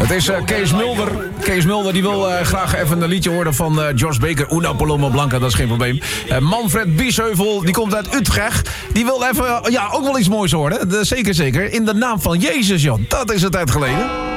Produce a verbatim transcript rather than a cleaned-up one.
Het is uh, Kees Mulder. Kees Mulder die wil uh, graag even een liedje horen van uh, George Baker. Una Paloma Blanca, dat is geen probleem. Uh, Manfred Biesheuvel, die komt uit Utrecht. Die wil even, uh, ja, ook wel iets moois horen. De, zeker, zeker. In de naam van Jezus, joh. Dat is een tijd geleden.